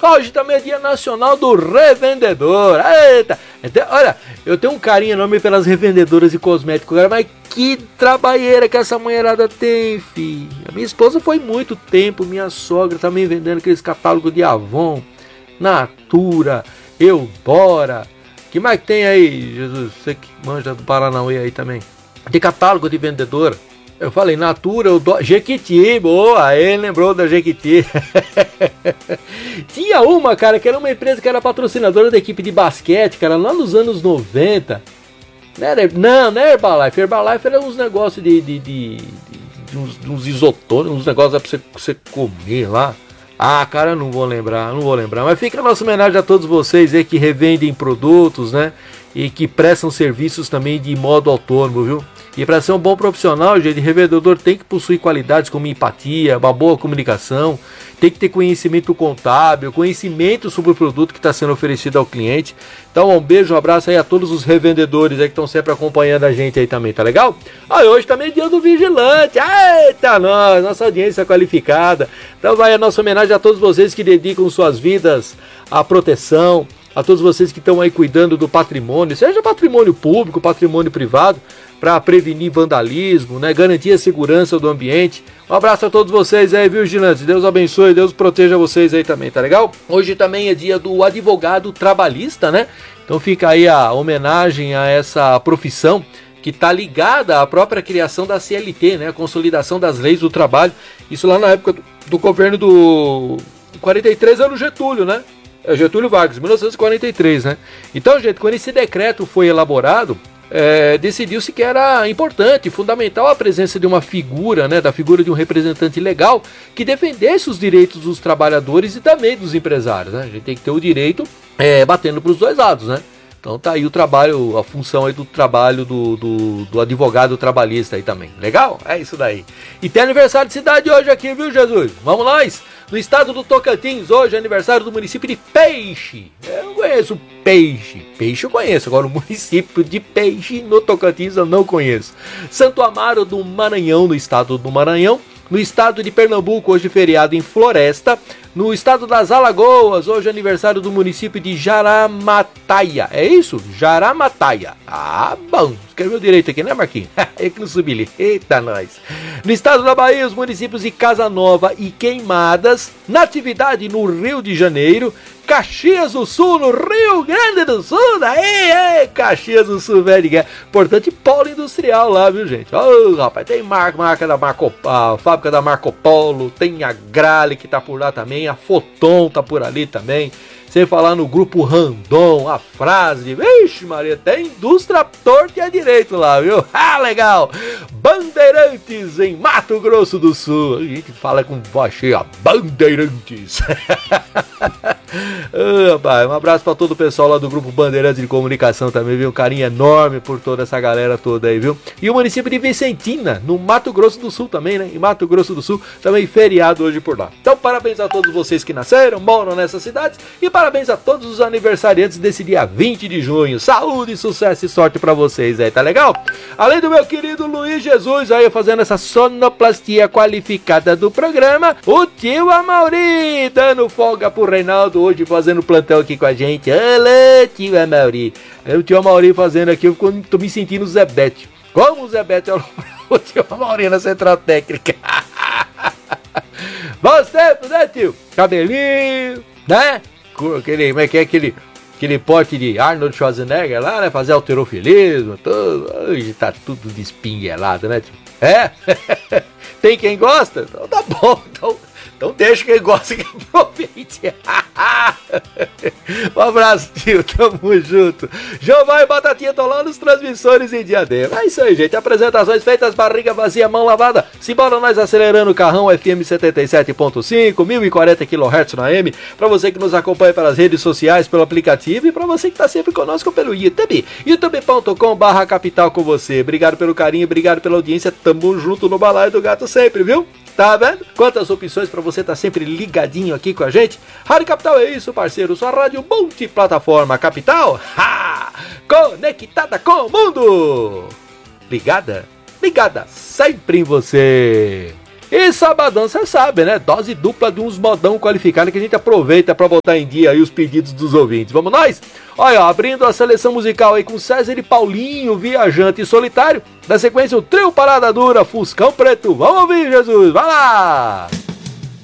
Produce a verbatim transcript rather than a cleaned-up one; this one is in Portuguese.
Hoje também é dia nacional do revendedor. Eita! Então, olha, eu tenho um carinho enorme pelas revendedoras de cosméticos, cara, mas que trabalheira que essa mulherada tem, fi. A minha esposa foi muito tempo, minha sogra também vendendo aqueles catálogos de Avon, Natura, Eudora. Que mais que tem aí, Jesus? Você que manja do Paranauê aí também. De catálogo de vendedora. Eu falei, Natura, Eudora, Jequiti, boa, aí lembrou da Jequiti. Tinha uma, cara, que era uma empresa que era patrocinadora da equipe de basquete, cara, lá nos anos noventa. Não, era, não, não era Herbalife. Herbalife era uns negócios de, de, de, de, de uns, de uns isotônicos, uns negócios pra você, pra você comer lá. Ah, cara, não vou lembrar, não vou lembrar. Mas fica a nossa homenagem a todos vocês aí que revendem produtos, né? E que prestam serviços também de modo autônomo, viu? E para ser um bom profissional, gente, revendedor tem que possuir qualidades como empatia, uma boa comunicação, tem que ter conhecimento contábil, conhecimento sobre o produto que está sendo oferecido ao cliente. Então um beijo, um abraço aí a todos os revendedores aí que estão sempre acompanhando a gente aí também, tá legal? Ah, hoje também é dia do vigilante, eita nós, nossa audiência qualificada. Então vai a nossa homenagem a todos vocês que dedicam suas vidas à proteção, a todos vocês que estão aí cuidando do patrimônio, seja patrimônio público, patrimônio privado, para prevenir vandalismo, né, garantir a segurança do ambiente. Um abraço a todos vocês aí, viu, vigilantes? Deus abençoe, Deus proteja vocês aí também, tá legal? Hoje também é dia do advogado trabalhista, né? Então fica aí a homenagem a essa profissão que está ligada à própria criação da C L T, né? A consolidação das leis do trabalho. Isso lá na época do, do governo do quarenta e três era o Getúlio, né? É Getúlio Vargas, mil novecentos e quarenta e três, né? Então, gente, quando esse decreto foi elaborado, É, decidiu-se que era importante, fundamental a presença de uma figura, né, da figura de um representante legal que defendesse os direitos dos trabalhadores e também dos empresários, né? A gente tem que ter o direito é, batendo para os dois lados, né? Então tá aí o trabalho, a função aí do trabalho do, do, do advogado trabalhista aí também. Legal? É isso daí. E tem aniversário de cidade hoje aqui, viu, Jesus? Vamos nós! No estado do Tocantins, hoje é aniversário do município de Peixe. Eu não conheço Peixe. Peixe eu conheço, agora o município de Peixe no Tocantins eu não conheço. Santo Amaro do Maranhão, no estado do Maranhão. No estado de Pernambuco, hoje feriado em Floresta. No estado das Alagoas, hoje é aniversário do município de Jaramataia. É isso? Jaramataia. Ah, bom. Escreveu direito aqui, né, Marquinhos? É que não subi. Eita, nós. No estado da Bahia, os municípios de Casa Nova e Queimadas. Natividade no Rio de Janeiro. Caxias do Sul, no Rio Grande do Sul. Daí, é, Caxias do Sul, velho de guerra. Importante polo industrial lá, viu, gente? Ô, oh, rapaz, tem marca, marca da Marco, a fábrica da Marco Polo, tem a Grale que tá por lá também, a Foton tá por ali também. Sem falar no grupo Randon, a Frase, vixe Maria, tem indústria torta e à direito lá, viu? Ah, legal! Bandeirantes em Mato Grosso do Sul. A gente fala com voz cheia, Bandeirantes. Oh, rapaz, um abraço pra todo o pessoal lá do grupo Bandeirantes de Comunicação também, viu? Um carinho enorme por toda essa galera toda aí, viu? E o município de Vicentina, no Mato Grosso do Sul também, né? Em Mato Grosso do Sul, também feriado hoje por lá. Então, parabéns a todos vocês que nasceram, moram nessas cidades e parabéns a todos os aniversariantes desse dia vinte de junho. Saúde, sucesso e sorte pra vocês aí, tá legal? Além do meu querido Luiz Jesus aí fazendo essa sonoplastia qualificada do programa, o tio Amauri dando folga pro Reinaldo hoje fazendo plantão aqui com a gente. Olá, tio Amauri. É o tio Amauri fazendo aqui, eu fico, tô me sentindo Zé Bete. Como o Zé Bete é o tio Amauri na Central Técnica. Bons tempos, né, tio? Cabelinho, né? Aquele, como é que é aquele, aquele pote de Arnold Schwarzenegger lá, né? Fazer alterofilismo, tudo. Hoje tá tudo despinguelado, né, tio? É? Tem quem gosta? Então tá bom, então, então deixa quem gosta que aproveite. Um abraço, tio, tamo junto. Giovanni e Batatinha estão lá nos transmissores em Diadema. É isso aí, gente, apresentações feitas, barriga vazia, mão lavada. Simbora nós acelerando o carrão F M setenta e sete ponto cinco, mil e quarenta quilohertz na A M. Pra você que nos acompanha pelas redes sociais, pelo aplicativo e pra você que tá sempre conosco pelo YouTube, youtube ponto com barra capital com você. Obrigado pelo carinho, obrigado pela audiência, tamo junto no balaio do gato sempre, viu? Tá vendo? Quantas opções pra você tá sempre ligadinho aqui com a gente. Rádio Capital é isso, parceiro. Sua rádio multiplataforma Capital. Ha! Conectada com o mundo. Ligada? Ligada sempre em você. E sabadão, você sabe, né? Dose dupla de uns modão qualificados que a gente aproveita para botar em dia aí os pedidos dos ouvintes. Vamos nós? Olha, ó, abrindo a seleção musical aí com César e Paulinho, Viajante e Solitário. Na sequência, o trio Parada Dura, Fuscão Preto. Vamos ouvir, Jesus, vai lá!